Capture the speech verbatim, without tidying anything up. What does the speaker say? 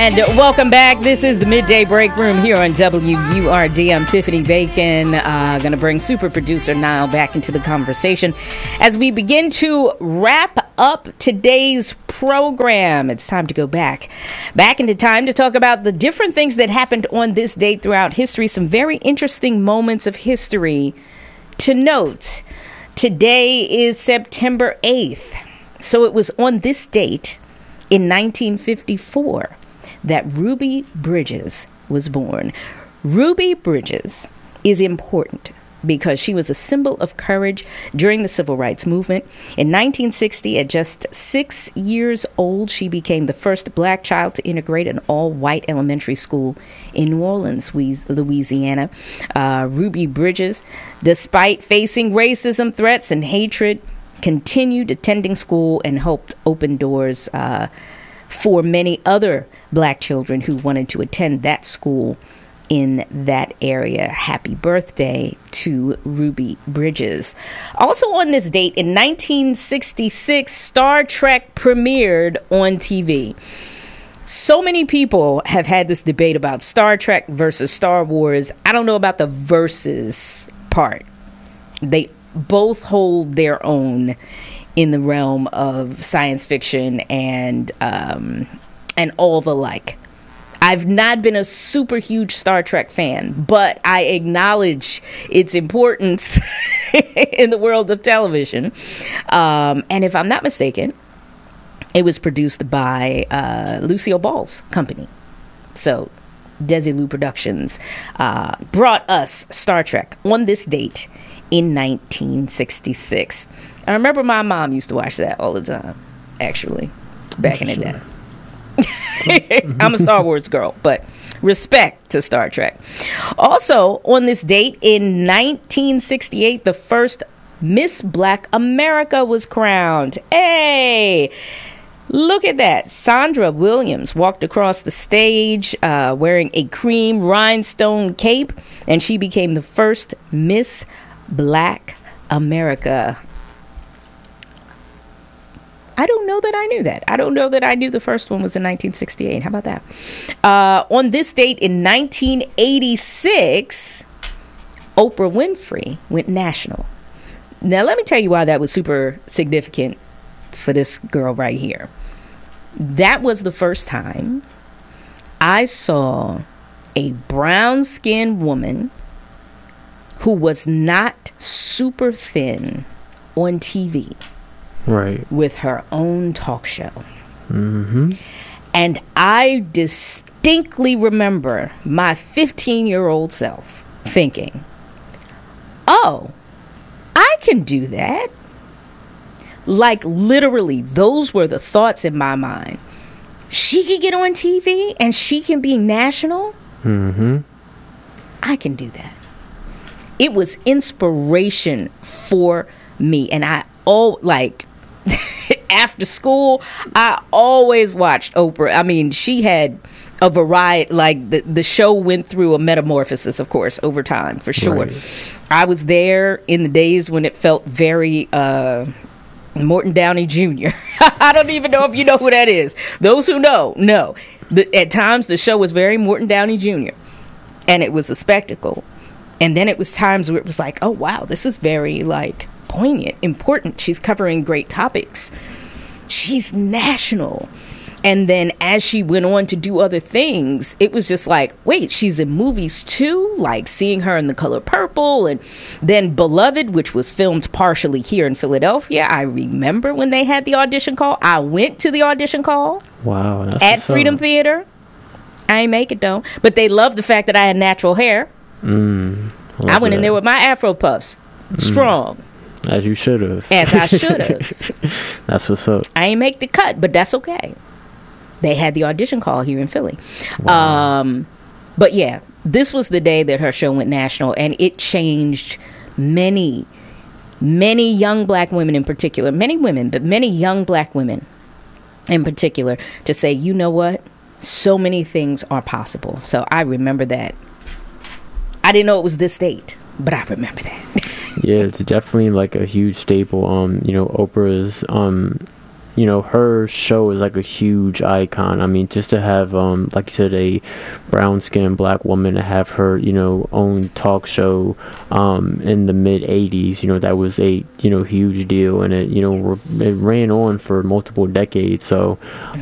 And welcome back. This is the Midday Break Room here on W U R D. I'm Tiffany Bacon. Uh, going to bring super producer Niall back into the conversation as we begin to wrap up today's program. It's time to go back, back into time to talk about the different things that happened on this date throughout history. Some very interesting moments of history to note. Today is September eighth. So it was on this date in nineteen fifty-four that Ruby Bridges was born. Ruby Bridges is important because she was a symbol of courage during the Civil Rights Movement. In nineteen sixty, at just six years old, she became the first black child to integrate an all-white elementary school in New Orleans, Louisiana. Uh, Ruby Bridges, despite facing racism, threats, and hatred, continued attending school and helped open doors uh, for many other black children who wanted to attend that school in that area. Happy birthday to Ruby Bridges. Also on this date in nineteen sixty-six, Star Trek premiered on T V. So many people have had this debate about Star Trek versus Star Wars. I don't know about the versus part. They both hold their own in the realm of science fiction and um, and all the like. I've not been a super huge Star Trek fan, but I acknowledge its importance in the world of television. Um, and if I'm not mistaken, it was produced by uh, Lucille Ball's company. So Desilu Productions uh, brought us Star Trek on this date in nineteen sixty-six. I remember my mom used to watch that all the time, actually, back in the day. I'm a Star Wars girl, but respect to Star Trek. Also, on this date in nineteen sixty-eight, the first Miss Black America was crowned. Hey! Look at that. Sandra Williams walked across the stage uh, wearing a cream rhinestone cape, and she became the first Miss Black America. I don't know that I knew that. I don't know that I knew the first one was in nineteen sixty-eight. How about that? Uh, on this date in nineteen eighty-six, Oprah Winfrey went national. Now, let me tell you why that was super significant for this girl right here. That was the first time I saw a brown-skinned woman who was not super thin on T V. Right. With her own talk show. Mm-hmm. And I distinctly remember my fifteen-year-old self thinking, oh, I can do that. Like, literally, those were the thoughts in my mind. She can get on T V and she can be national. Mm-hmm. I can do that. It was inspiration for me. And I, oh, like... after school, I always watched Oprah. I mean, she had a variety, like the, the show went through a metamorphosis, of course, over time, for sure. Right. I was there in the days when it felt very uh, Morton Downey Junior I don't even know if you know who that is. Those who know, know. The, at times, the show was very Morton Downey Junior And it was a spectacle. And then it was times where it was like, oh, wow, this is very, like, poignant, important. She's covering great topics. She's national. And then as she went on to do other things, it was just like, wait, she's in movies too? Like seeing her in The Color Purple, and then Beloved, which was filmed partially here in Philadelphia. I remember when they had the audition call. I went to the audition call. Wow. That's at Freedom Theater. I ain't make it though. But they loved the fact that I had natural hair. Mm, I went that. in there with my Afro puffs. Strong. Mm. As you should have. As I should have. That's what's up. I ain't make the cut, but that's okay. They had the audition call here in Philly. Wow. Um, but yeah, this was the day that her show went national, and it changed many, many young black women in particular, many women, but many young black women in particular, to say, you know what? So many things are possible. So I remember that. I didn't know it was this date, but I remember that. Yeah, it's definitely like a huge staple. Um, you know, Oprah's um you know, her show is like a huge icon. I mean, just to have, um, like you said, a brown-skinned black woman to have her, you know, own talk show um, in the mid eighties, you know, that was a, you know, huge deal, and it, you know, it ran on for multiple decades. So